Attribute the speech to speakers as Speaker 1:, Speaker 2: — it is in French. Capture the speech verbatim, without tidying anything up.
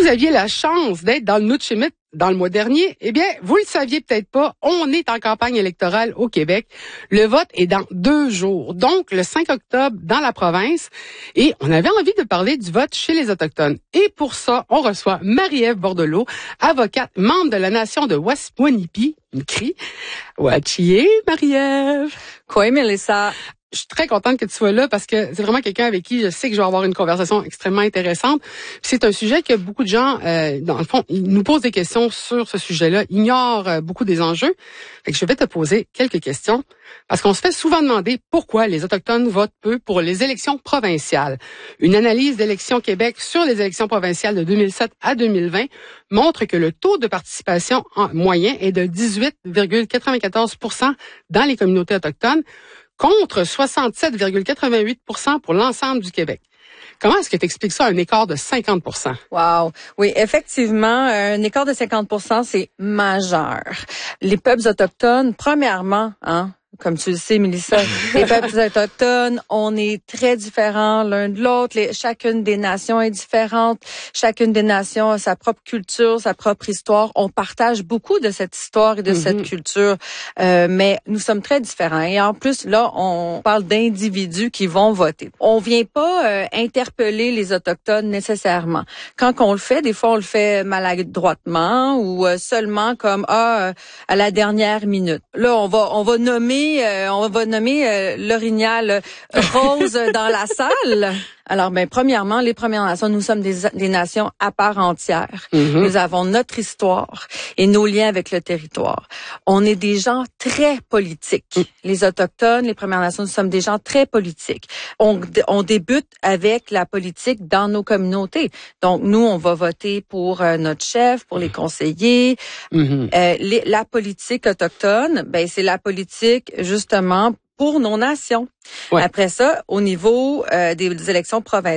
Speaker 1: vous aviez la chance d'être dans le Nutshimit dans le mois dernier, eh bien, vous le saviez peut-être pas, on est en campagne électorale au Québec. Le vote est dans deux jours, donc le cinq octobre dans la province. Et on avait envie de parler du vote chez les Autochtones. Et pour ça, on reçoit Marie-Ève Bordelot, avocate, membre de la nation de Waswanipi, une crie. Wachie, Marie-Ève.
Speaker 2: Quoi, Mélissa?
Speaker 1: Je suis très contente que tu sois là parce que c'est vraiment quelqu'un avec qui je sais que je vais avoir une conversation extrêmement intéressante. Puis c'est un sujet que beaucoup de gens, euh, dans le fond, ils nous posent des questions sur ce sujet-là, ignorent euh, beaucoup des enjeux. Fait que je vais te poser quelques questions parce qu'on se fait souvent demander pourquoi les Autochtones votent peu pour les élections provinciales. Une analyse d'Élections Québec sur les élections provinciales de deux mille sept à deux mille vingt montre que le taux de participation en moyen est de dix-huit virgule quatre-vingt-quatorze pour cent dans les communautés autochtones, contre soixante-sept virgule quatre-vingt-huit pour cent pour l'ensemble du Québec. Comment est-ce que tu expliques ça, un écart de cinquante pour cent?
Speaker 2: Wow. Oui, effectivement, un écart de cinquante pour cent, c'est majeur. Les peuples autochtones, premièrement, hein, comme tu le sais, Mélissa, les peuples autochtones, on est très différents l'un de l'autre. Les, chacune des nations est différente. Chacune des nations a sa propre culture, sa propre histoire. On partage beaucoup de cette histoire et de mm-hmm. cette culture, euh, mais nous sommes très différents. Et en plus, là, on parle d'individus qui vont voter. On vient pas euh, interpeller les Autochtones nécessairement. Quand on le fait, des fois, on le fait maladroitement ou euh, seulement comme ah euh, à la dernière minute. Là, on va on va nommer Euh, on va nommer euh, l'orignal rose dans la salle. Alors, ben, premièrement, les Premières Nations, nous sommes des, des nations à part entière. Mm-hmm. Nous avons notre histoire et nos liens avec le territoire. On est des gens très politiques. Mm. Les Autochtones, les Premières Nations, nous sommes des gens très politiques. On, on débute avec la politique dans nos communautés. Donc, nous, on va voter pour euh, notre chef, pour les conseillers. Mm-hmm. Euh, les, la politique autochtone, ben, c'est la politique, justement, pour nos nations. Ouais. Après ça, au niveau euh, des, des élections provinciales,